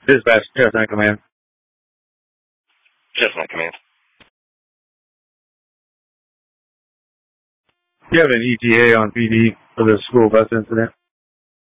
Dispatch, Chest 9 Command. Chest 9 Command. Do you have an ETA on PD for the school bus incident?